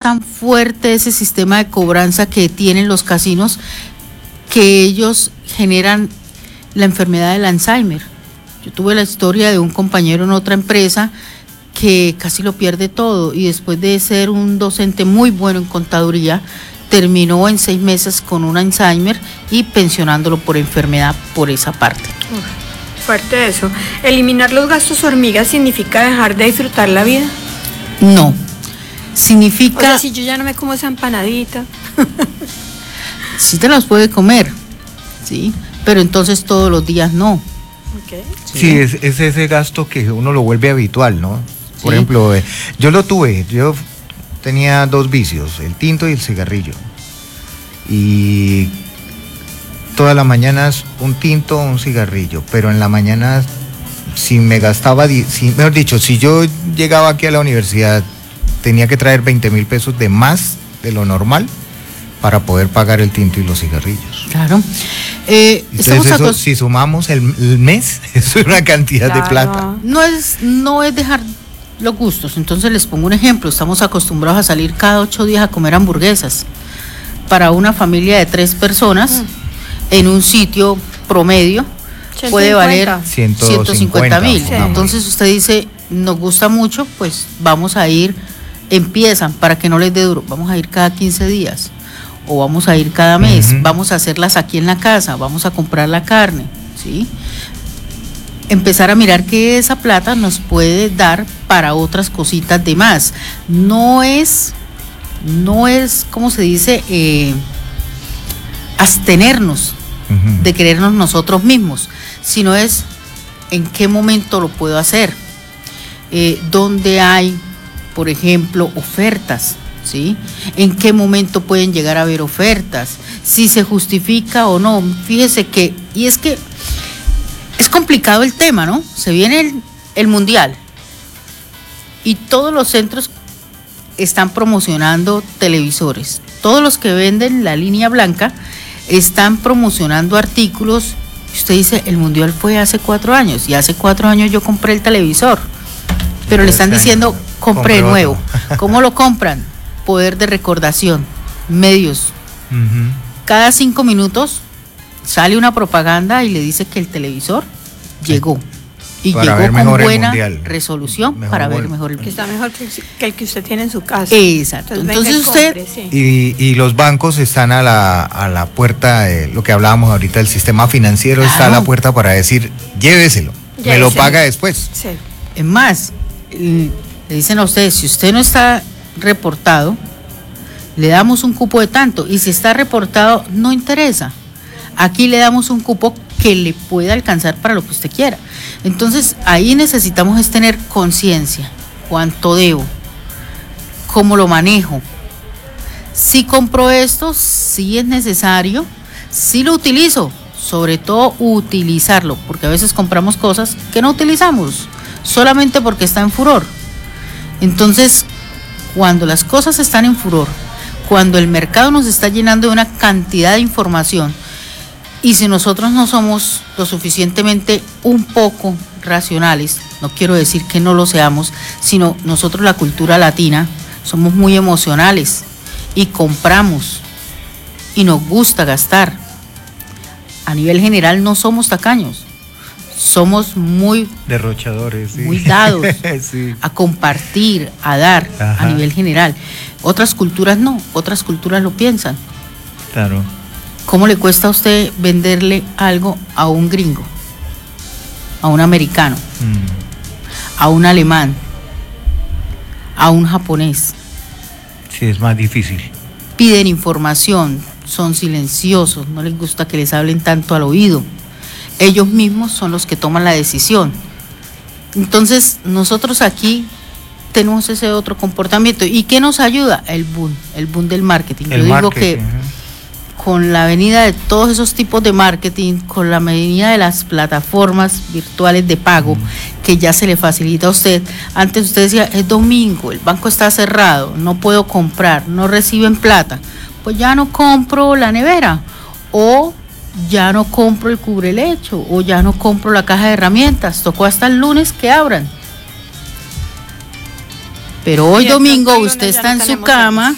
tan fuerte ese sistema de cobranza que tienen los casinos que ellos generan la enfermedad del Alzheimer. Yo tuve la historia de un compañero en otra empresa que casi lo pierde todo y después de ser un docente muy bueno en contaduría, terminó en 6 meses con un Alzheimer y pensionándolo por enfermedad por esa parte. Fuerte eso. ¿Eliminar los gastos hormigas significa dejar de disfrutar la vida? No. Significa... O sea, si yo ya no me como esa empanadita. Sí te las puede comer, ¿sí? Pero entonces todos los días no. Okay. Sí, es ese gasto que uno lo vuelve habitual, ¿no? Por ejemplo, yo lo tuve, yo tenía 2 vicios, el tinto y el cigarrillo. Y todas las mañanas un tinto o un cigarrillo, pero en la mañana si me gastaba, mejor dicho, si yo llegaba aquí a la universidad, tenía que traer 20,000 pesos de más de lo normal para poder pagar el tinto y los cigarrillos. Claro. Entonces eso, si sumamos el mes, eso es una cantidad de plata. No es dejar los gustos. Entonces les pongo un ejemplo. Estamos acostumbrados a salir cada 8 días a comer hamburguesas. Para una familia de 3 personas, en un sitio promedio, puede valer 150,000. Sí. Entonces usted dice, nos gusta mucho, pues vamos a ir, empiezan, para que no les dé duro, vamos a ir cada 15 días. O vamos a ir cada mes, vamos a hacerlas aquí en la casa, vamos a comprar la carne, ¿sí? Empezar a mirar que esa plata nos puede dar para otras cositas de más. No es, ¿cómo se dice? Abstenernos de querernos nosotros mismos, sino es en qué momento lo puedo hacer. Donde hay, por ejemplo, ofertas, ¿sí? ¿En qué momento pueden llegar a haber ofertas? Si se justifica o no. Fíjese que, y es que es complicado el tema, ¿no? Se viene el mundial y todos los centros están promocionando televisores. Todos los que venden la línea blanca están promocionando artículos. Usted dice, el mundial fue hace 4 años y hace 4 años yo compré el televisor, pero le están diciendo, compré nuevo. ¿Cómo lo compran? Poder de recordación, medios. Cada 5 minutos sale una propaganda y le dice que el televisor llegó. Y para llegó con buena resolución para ver mejor el que está mejor que el que usted tiene en su casa. Exacto. Entonces usted compre, y los bancos están a la puerta de lo que hablábamos ahorita, el sistema financiero está a la puerta para decir, lléveselo, me lo paga después. Sí. Es más, le dicen a ustedes, si usted no está reportado, le damos un cupo de tanto, y si está reportado, no interesa. Aquí le damos un cupo que le pueda alcanzar para lo que usted quiera. Entonces, ahí necesitamos es tener conciencia. ¿Cuánto debo? ¿Cómo lo manejo? Si compro esto, si es necesario, si lo utilizo, sobre todo utilizarlo, porque a veces compramos cosas que no utilizamos, solamente porque está en furor. Entonces, cuando las cosas están en furor, cuando el mercado nos está llenando de una cantidad de información, y si nosotros no somos lo suficientemente un poco racionales, no quiero decir que no lo seamos, sino nosotros, la cultura latina, somos muy emocionales y compramos y nos gusta gastar. A nivel general no somos tacaños, somos muy derrochadores, sí. Muy dados sí. A compartir, a dar. Ajá. A nivel general. Otras culturas no, otras culturas lo piensan. Claro. ¿Cómo le cuesta a usted venderle algo a un gringo, a un americano, a un alemán, a un japonés? Sí, es más difícil. Piden información, son silenciosos, no les gusta que les hablen tanto al oído. Ellos mismos son los que toman la decisión. Entonces, nosotros aquí tenemos ese otro comportamiento. ¿Y qué nos ayuda? El boom del marketing. Yo digo que con la venida de todos esos tipos de marketing, con la venida de las plataformas virtuales de pago, que ya se le facilita a usted. Antes usted decía, es domingo, el banco está cerrado, no puedo comprar, no reciben plata. Pues ya no compro la nevera, o ya no compro el cubrelecho, o ya no compro la caja de herramientas, tocó hasta el lunes que abran. Pero hoy domingo usted está en su cama